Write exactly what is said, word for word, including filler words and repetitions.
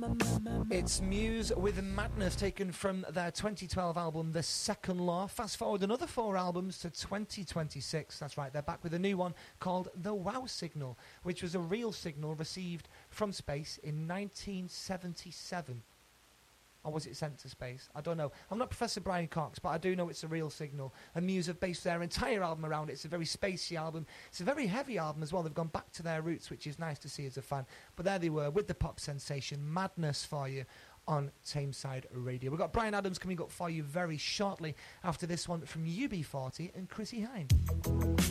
It's Muse with Madness, taken from their twenty twelve album The Second Law. Fast forward another four albums to twenty twenty-six. That's right, they're back with a new one called The Wow Signal, which was a real signal received from space in nineteen seventy-seven. Or was it sent to space? I don't know. I'm not Professor Brian Cox, but I do know it's a real signal. And Muse have based their entire album around it. It's a very spacey album. It's a very heavy album as well. They've gone back to their roots, which is nice to see as a fan. But there they were with the pop sensation Madness for you on Tameside Radio. We've got Brian Adams coming up for you very shortly after this one from U B forty and Chrissy Hine.